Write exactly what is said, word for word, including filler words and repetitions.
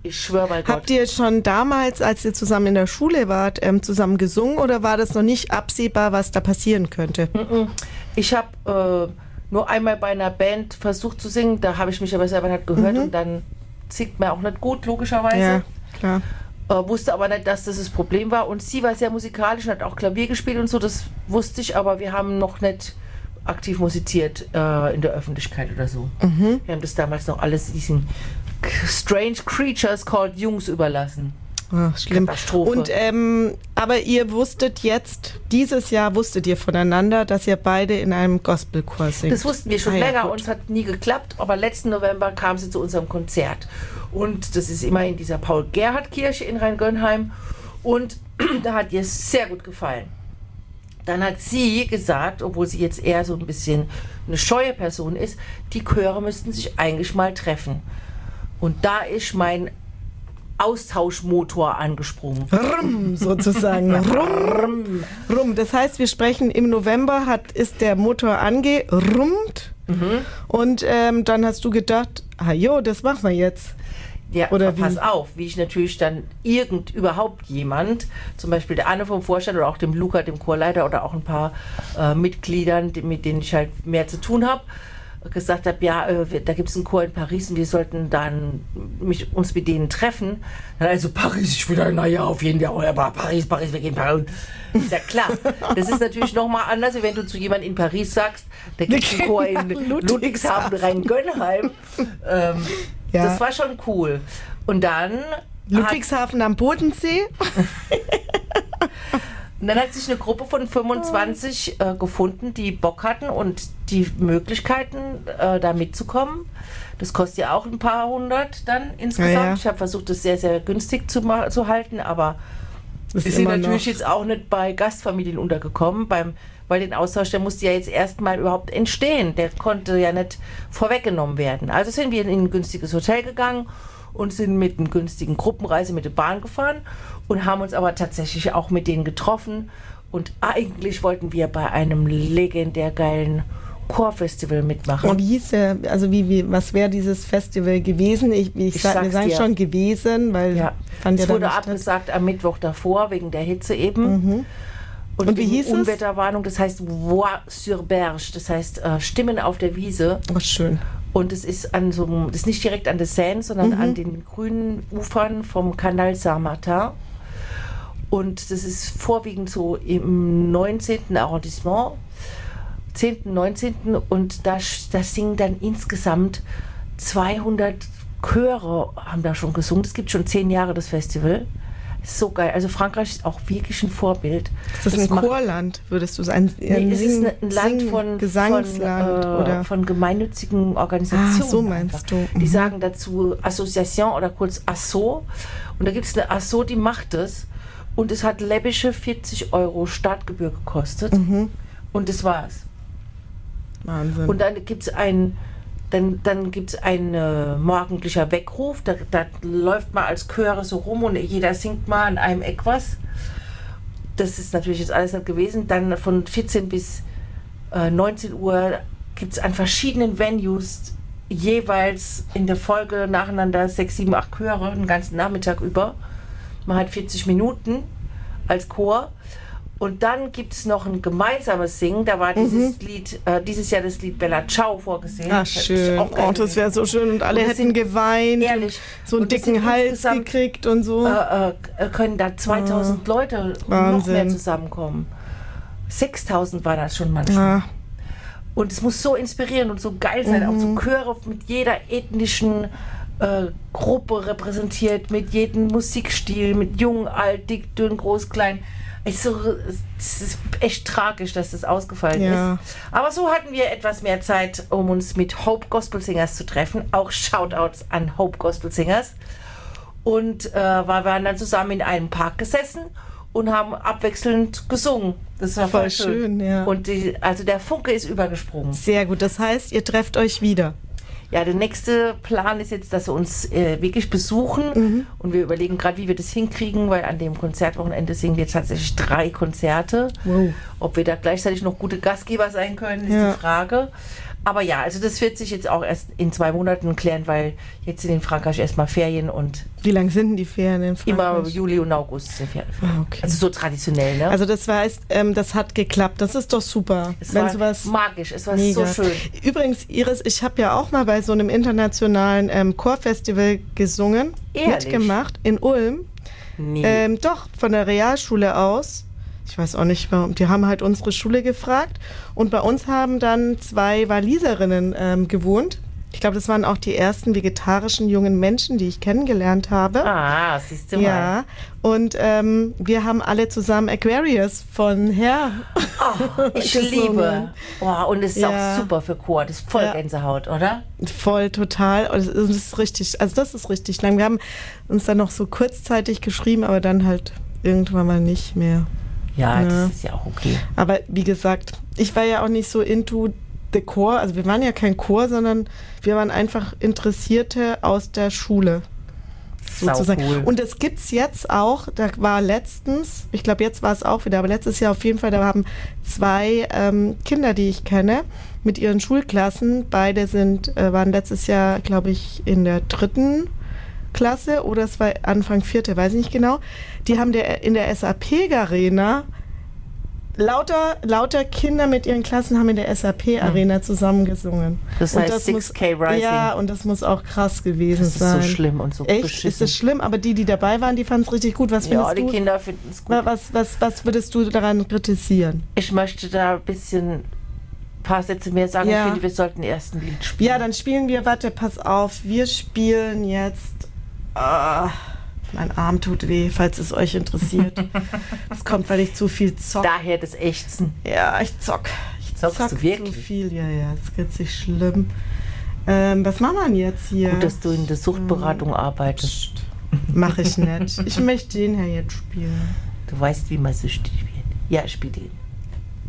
Ich schwöre bei Gott. Habt ihr schon damals, als ihr zusammen in der Schule wart, ähm, zusammen gesungen oder war das noch nicht absehbar, was da passieren könnte? Ich habe äh, nur einmal bei einer Band versucht zu singen, da habe ich mich aber selber nicht gehört mhm. und dann singt man auch nicht gut, logischerweise. Ja, klar. Äh, wusste aber nicht, dass das das Problem war. Und sie war sehr musikalisch und hat auch Klavier gespielt und so, das wusste ich, aber wir haben noch nicht aktiv musiziert äh, in der Öffentlichkeit oder so. Mhm. Wir haben das damals noch alles diesen Strange Creatures called Jungs überlassen. Ach, schlimm. Katastrophe. Und, ähm, aber ihr wusstet jetzt, dieses Jahr wusstet ihr voneinander, dass ihr beide in einem Gospelchor singt. Das wussten wir schon ah, länger, ja, uns hat nie geklappt, aber letzten November kam sie zu unserem Konzert. Und das ist immer in dieser Paul-Gerhardt-Kirche in Rheingönheim und da hat ihr sehr gut gefallen. Dann hat sie gesagt, obwohl sie jetzt eher so ein bisschen eine scheue Person ist, die Chöre müssten sich eigentlich mal treffen. Und da ist mein Austauschmotor angesprungen. Rum, sozusagen. Rum, rum. Das heißt, wir sprechen im November, hat, ist der Motor angerummt mhm. und ähm, dann hast du gedacht, ah jo, das machen wir jetzt. Ja, oder pass wie? auf, wie ich natürlich dann irgend, überhaupt jemand, zum Beispiel der Anne vom Vorstand oder auch dem Luca, dem Chorleiter oder auch ein paar äh, Mitgliedern, die, mit denen ich halt mehr zu tun habe, gesagt habe, ja, äh, da gibt es einen Chor in Paris und wir sollten dann mich, uns mit denen treffen. Dann also Paris, ich will da, naja, auf jeden Fall, aber Paris, Paris, wir gehen Paris. Ist ja klar. Das ist natürlich nochmal anders, wenn du zu jemandem in Paris sagst, da gibt es einen Chor in Ludwigshafen, Rheingönheim. Ähm, ja. Das war schon cool. Und dann Ludwigshafen am Bodensee. Und dann hat sich eine Gruppe von fünfundzwanzig äh, gefunden, die Bock hatten und die Möglichkeiten, äh, da mitzukommen. Das kostet ja auch ein paar hundert dann insgesamt. Ja, ja. Ich habe versucht, das sehr, sehr günstig zu, ma- zu halten, aber wir sind natürlich noch jetzt auch nicht bei Gastfamilien untergekommen. Beim, weil den Austausch, der musste ja jetzt erstmal überhaupt entstehen. Der konnte ja nicht vorweggenommen werden. Also sind wir in ein günstiges Hotel gegangen und sind mit einer günstigen Gruppenreise mit der Bahn gefahren und haben uns aber tatsächlich auch mit denen getroffen. Und eigentlich wollten wir bei einem legendär geilen Chorfestival mitmachen. Und wie hieß der, also wie, wie, was wäre dieses Festival gewesen? Ich, ich, ich sag, wir sagen schon gewesen, weil ja. fand es ja wurde abgesagt am Mittwoch davor, wegen der Hitze eben. Mhm. Und, Und wie hieß es? Unwetterwarnung, das heißt Voix sur Berge, das heißt äh, Stimmen auf der Wiese. Oh, schön. Und es ist an so einem, das ist nicht direkt an der Seine, sondern mhm. an den grünen Ufern vom Canal Saint-Martin. Und das ist vorwiegend so im neunzehnten Arrondissement, zehnten, neunzehnten Und da, da singen dann insgesamt zweihundert Chöre, haben da schon gesungen. Das gibt schon zehn Jahre, das Festival. So geil. Also Frankreich ist auch wirklich ein Vorbild. Ist das, das ein macht, Chorland, würdest du sagen? Nee, es ist ein Land von, Gesangsland von, äh, oder? von gemeinnützigen Organisationen. Ah, so meinst einfach. du. Mhm. Die sagen dazu Association oder kurz Asso. Und da gibt es eine Asso, die macht das. Und es hat läppische vierzig Euro Startgebühr gekostet. Mhm. Und das war's. Wahnsinn. Und dann gibt es ein Dann, dann gibt es ein äh, morgendlicher Weckruf, da, da läuft man als Chöre so rum und jeder singt mal an einem Eck was. Das ist natürlich jetzt alles nicht gewesen. Dann von vierzehn bis äh, neunzehn Uhr gibt es an verschiedenen Venues jeweils in der Folge nacheinander sechs, sieben, acht Chöre, den ganzen Nachmittag über. Man hat vierzig Minuten als Chor. Und dann gibt es noch ein gemeinsames Singen. Da war dieses mhm. Lied, äh, dieses Jahr das Lied Bella Ciao vorgesehen. Ach, schön. Oh, das wäre so schön. Und alle und hätten geweint. Ehrlich. So einen dicken Hals gekriegt und so. Äh, äh, können da zweitausend oh. Leute Wahnsinn. noch mehr zusammenkommen. sechstausend war das schon manchmal. Ah. Und es muss so inspirieren und so geil sein. Mhm. Auch so Chöre mit jeder ethnischen äh, Gruppe repräsentiert, mit jedem Musikstil, mit jung, alt, dick, dünn, groß, klein. Es ist echt tragisch, dass das ausgefallen ja. ist. Aber so hatten wir etwas mehr Zeit, um uns mit Hope Gospel Singers zu treffen. Auch Shoutouts an Hope Gospel Singers. Und äh, wir waren dann zusammen in einem Park gesessen und haben abwechselnd gesungen. Das war voll, voll schön. schön ja. Und die, also der Funke ist übergesprungen. Sehr gut. Das heißt, ihr trefft euch wieder. Ja, der nächste Plan ist jetzt, dass wir uns äh, wirklich besuchen mhm. und wir überlegen gerade, wie wir das hinkriegen, weil an dem Konzertwochenende singen wir tatsächlich drei Konzerte. Wow. Ob wir da gleichzeitig noch gute Gastgeber sein können, ist ja. die Frage. Aber ja, also das wird sich jetzt auch erst in zwei Monaten klären, weil jetzt sind in Frankreich erstmal Ferien und... Wie lang sind denn die Ferien in Frankreich? Immer Juli und August sind Ferien. Ah, okay. Also so traditionell, ne? Also das heißt, ähm, das hat geklappt. Das ist doch super. Es wenn war sowas magisch, es war mega. so schön. Übrigens, Iris, ich habe ja auch mal bei so einem internationalen ähm, Chorfestival gesungen, Ehrlich? mitgemacht in Ulm. Nee. Ähm, doch, von der Realschule aus. Ich weiß auch nicht warum. Die haben halt unsere Schule gefragt. Und bei uns haben dann zwei Waliserinnen ähm, gewohnt. Ich glaube, das waren auch die ersten vegetarischen jungen Menschen, die ich kennengelernt habe. Ah, siehst du mal. Ja, und ähm, wir haben alle zusammen Aquarius von Herr. Oh, ich liebe. Oh, und es ist Ja. auch super für Chor. Das ist voll Ja. Gänsehaut, oder? Voll, total. Und das ist richtig, also das ist richtig lang. Wir haben uns dann noch so kurzzeitig geschrieben, aber dann halt irgendwann mal nicht mehr. Ja, Ja. das ist ja auch okay. Aber wie gesagt, ich war ja auch nicht so into the Chor, also wir waren ja kein Chor, sondern wir waren einfach Interessierte aus der Schule. Sozusagen. Sau cool. Und das gibt's jetzt auch, da war letztens, ich glaube jetzt war es auch wieder, aber letztes Jahr auf jeden Fall, da haben zwei ähm, Kinder, die ich kenne, mit ihren Schulklassen, beide sind, äh, waren letztes Jahr, glaube ich, in der dritten Klasse oder es war Anfang vierte, weiß ich nicht genau. Die haben der, in der S A P-Arena Lauter, lauter Kinder mit ihren Klassen haben in der S A P-Arena zusammengesungen. Das Und heißt six K Rising. Ja, und das muss auch krass gewesen Das ist sein. so schlimm und so Echt? beschissen. Ist das schlimm? Aber die, die dabei waren, die fanden es richtig gut. Was findest Ja, die du? Kinder finden es gut. Wa- Was, was, was würdest du daran kritisieren? Ich möchte da ein bisschen ein paar Sätze mehr sagen. Ja. Ich finde, wir sollten erst ein Lied spielen. Ja, dann spielen wir, warte, pass auf, wir spielen jetzt, ah, mein Arm tut weh, falls es euch interessiert. Das kommt, weil ich zu viel zock. Daher das Ächzen. Ja, ich zock. Ich Zockst zock du wirklich? zu viel, ja, ja, das ist richtig schlimm. Ähm, was machen wir denn jetzt hier? Gut, dass du in der Suchtberatung arbeitest. Mach ich nicht. Ich möchte den hier jetzt spielen. Du weißt, wie man süchtig wird. Ja, spiel den.